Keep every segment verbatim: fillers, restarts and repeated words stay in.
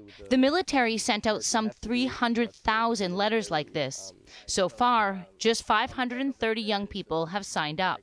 The military sent out some three hundred thousand letters like this. So far, just five hundred thirty young people have signed up.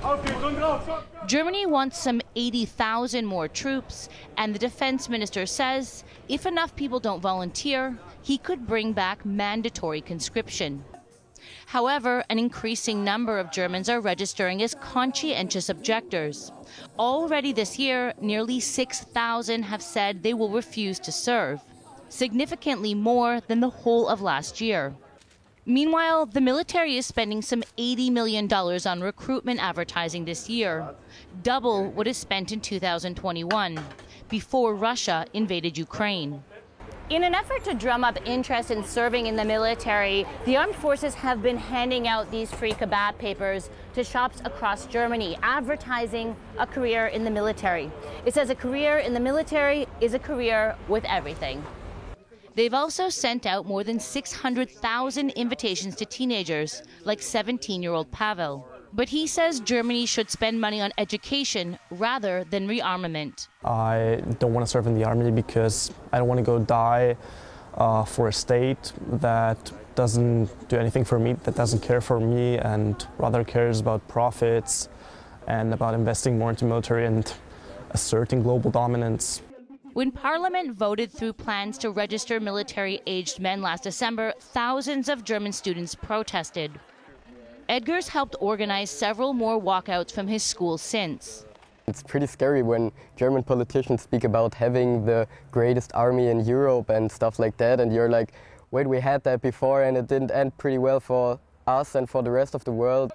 Germany wants some eighty thousand more troops, and the defense minister says if enough people don't volunteer, he could bring back mandatory conscription. However, an increasing number of Germans are registering as conscientious objectors. Already this year, nearly six thousand have said they will refuse to serve, significantly more than the whole of last year. Meanwhile, the military is spending some eighty million dollars on recruitment advertising this year, double what is spent in two thousand twenty-one, before Russia invaded Ukraine. In an effort to drum up interest in serving in the military, the armed forces have been handing out these free kebab papers to shops across Germany, advertising a career in the military. It says a career in the military is a career with everything. They've also sent out more than six hundred thousand invitations to teenagers, like seventeen-year-old Pavel. But he says Germany should spend money on education rather than rearmament. I don't want to serve in the army because I don't want to go die uh, for a state that doesn't do anything for me, that doesn't care for me, and rather cares about profits and about investing more into military and asserting global dominance. When Parliament voted through plans to register military-aged men last December, thousands of German students protested. Edgar's helped organize several more walkouts from his school since. It's pretty scary when German politicians speak about having the greatest army in Europe and stuff like that, and you're like, wait, we had that before and it didn't end pretty well for us and for the rest of the world.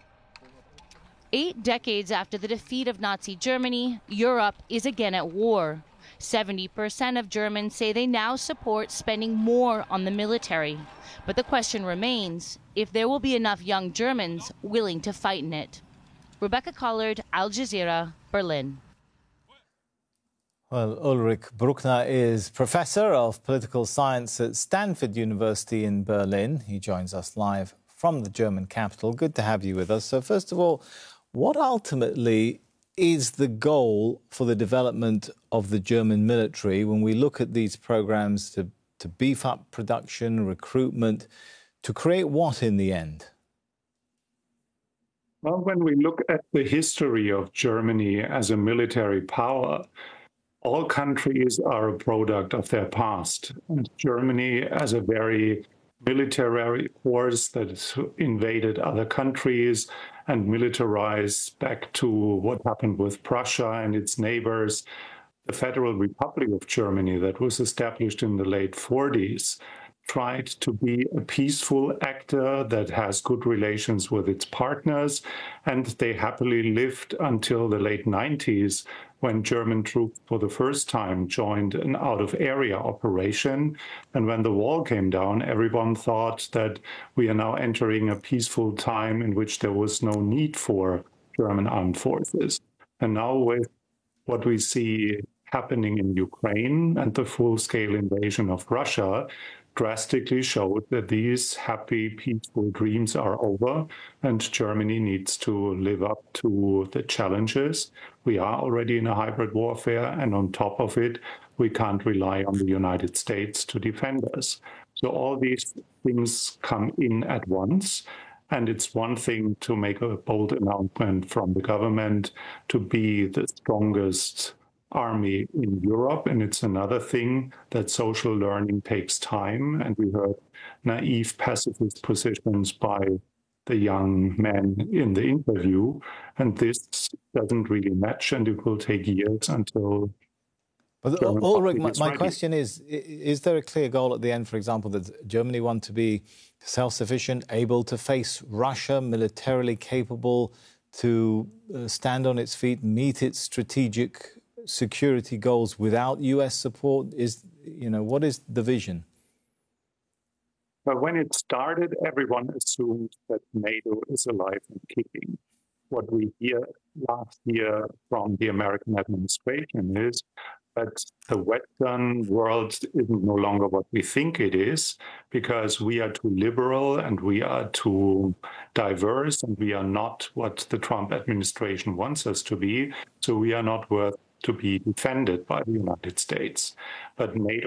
Eight decades after the defeat of Nazi Germany, Europe is again at war. seventy percent of Germans say they now support spending more on the military. But the question remains if there will be enough young Germans willing to fight in it. Rebecca Collard, Al Jazeera, Berlin. Well, Ulrich Bruckner is Professor of Political Science at Stanford University in Berlin. He joins us live from the German capital. Good to have you with us. So first of all, what ultimately is the goal for the development of the German military when we look at these programs to, to beef up production, recruitment, to create what in the end? Well, when we look at the history of Germany as a military power, all countries are a product of their past. And Germany, as a very military force that invaded other countries and militarized back to what happened with Prussia and its neighbors, the Federal Republic of Germany that was established in the late forties tried to be a peaceful actor that has good relations with its partners, and they happily lived until the late nineties when German troops for the first time joined an out-of-area operation. And when the wall came down, everyone thought that we are now entering a peaceful time in which there was no need for German armed forces. And now with what we see happening in Ukraine and the full-scale invasion of Russia, drastically showed that these happy, peaceful dreams are over, and Germany needs to live up to the challenges. We are already in a hybrid warfare, and on top of it, we can't rely on the United States to defend us. So all these things come in at once, and it's one thing to make a bold announcement from the government to be the strongest army in Europe, and it's another thing that social learning takes time, and we heard naive pacifist positions by the young men in the interview, and this doesn't really match, and it will take years until... But Ulrich, my, my question is, is there a clear goal at the end, for example, that Germany want to be self-sufficient, able to face Russia, militarily capable to uh, stand on its feet, meet its strategic security goals without U S support? Is, you know, what is the vision? But when it started, everyone assumed that NATO is alive and kicking. What we hear last year from the American administration is that the Western world is no longer what we think it is, because we are too liberal and we are too diverse and we are not what the Trump administration wants us to be. So we are not worth to be defended by the United States. But NATO